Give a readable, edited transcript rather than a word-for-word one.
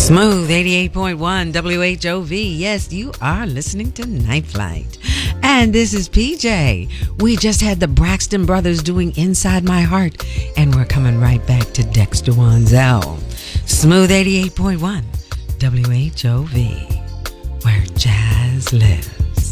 Smooth 88.1 WHOV. Yes, you are listening to Night Flight. And this is PJ. We just had the Braxton Brothers doing Inside My Heart, and we're coming right back to Dexter Wansel. Smooth 88.1 WHOV, where jazz lives.